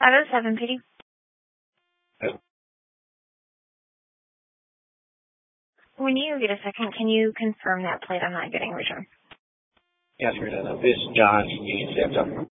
507 PD. Oh. When you get a second, can you confirm that plate? I'm not getting a return. Yes, we're done. This is John from Union Samsung.